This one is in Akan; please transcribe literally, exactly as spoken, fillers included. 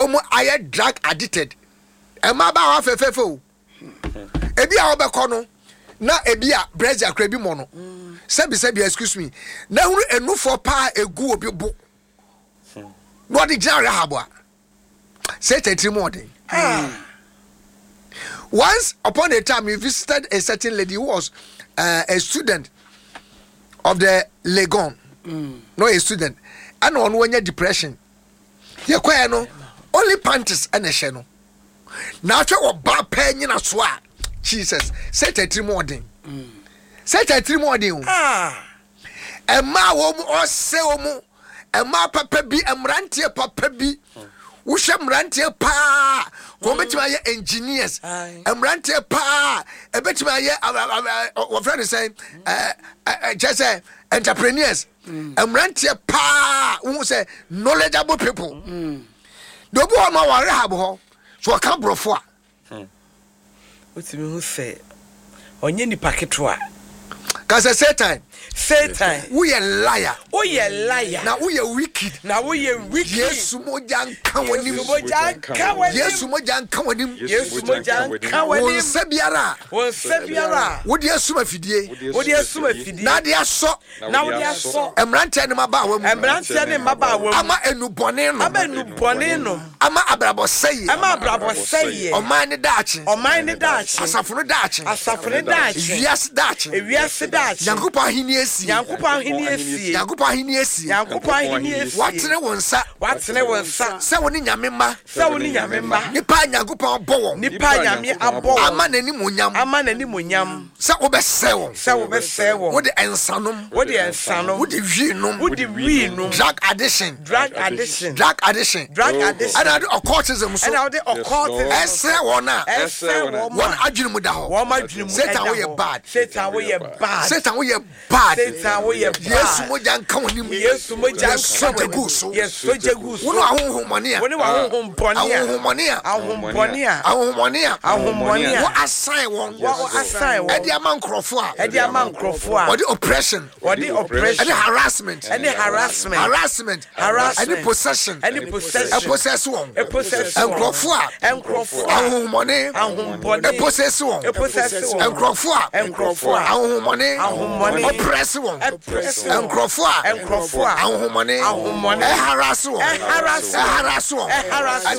wɔn ayɛ drug addicted ɛma ba wa fɛfɛɛfɛ o ebi a wɔbɛkɔ no na ebi a brɛzi akora bi mɔ no sɛbi sɛbi excuse me na huru enufo paa egu obi bo na ɔde gyina rehab a sɛ tɛtiri mu ɔden. Once upon a time, we visited a certain lady who was uh, a student of the Legon. Mm. No, a student. And on one year depression. You no only panties and a channel. Now, you bad pain in a swat. Jesus, set a three more thing. Set a three more thing. Ah, a ma woman or say omo, a ma papa be a mrantia papa be. Usham rantie pa ko betima ye engineers emrantie pa e betima ye our friend is saying uh just say entrepreneurs emrantie pa who say knowledgeable people do bo ma wa rehab ho so ka brofo a otimi hu say onye ni paketo a ka say Satan Satan, we a liar. Oh, yeah, liar. Now we are wicked. Now we are wicked. Yes, Mojan Kawanim. Mojan Kawanim. Yes, Mojan Kawanim. Yes, Mojan Kawanim. Sebiara. Well, Sebiara. What dear Suma Fidie? What dear Suma Fidie? Now they are so. Now they are so. Emrantia Maba. Emrantia Maba. Ama enu boneno. Ama enu boneno. Ama abrabo say. Ama abrabo say. O mine dachi. O mine dachi. Asafunu dachi. Asafunu dachi. Yes dachi. Yes dachi. Yankupa hini. Yankupa hini esi. Yankupa hini esi. Yankupa hini esi. Watene wonsa. Watene wonsa. Se woni nyame ma. Se woni nyame ma. Nipa Yankupa bowo. Nipa nyame abowo. Ama nani munyam. Ama nani munyam. Se obese wo. Se obese wo. Wo de ensanom. Wo de ensanom. Wo de wienum. Wo de wienum. Drug addiction. Drug addiction. Drug addiction. Drug addiction. And occultism so. And how de occultism. Ese wona. Ese wona. Won adwene mu da ho. Won adwene mu. Satan wo ye bad. Satan wo ye bad. Satan wo ye bad. Satan wo ye bad. Yesu moja nka wonim. Yesu moja nka wonim. Yesu jeguso. Wono ahonhomone a. Wono ahonhomone a. Ahonhomone a. Ahonhomone a. Ahonhomone a. Ahonhomone a. Wo assign won. Wo assign won. E di ama nkrofo a. E di ama nkrofo a. Wo di oppression. Wo di oppression. E di harassment. E di harassment. Harassment. Harassment. E di possession. E di possession. E possess won. E possess won. Nkrofo a. Nkrofo a. Ahonhomone. Ahonhomone. E possess won. E possess won. Nkrofo a. Nkrofo a. Ahonhomone. Ahonhomone. Oppress won. Oppress won. Nkrofo a. Nkrofo a. Ahonhomone. Ahonhomone. E harass won. E harass won. E harass won. E harass